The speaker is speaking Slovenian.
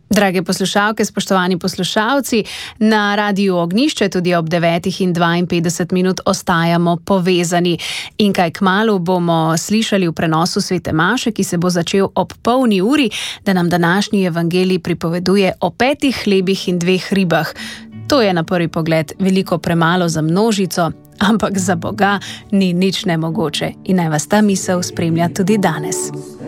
Drage poslušalke, spoštovani poslušalci, na Radiu Ognjišče tudi ob 9:52 ostajamo povezani. In kaj kmalu bomo slišali v prenosu Svete Maše, ki se bo začel ob 12:00, da nam današnji evangelij pripoveduje o 5 hlebih in 2 ribah. To je na prvi pogled veliko premalo za množico, ampak za Boga ni nič nemogoče. In naj vas ta misel spremlja tudi danes.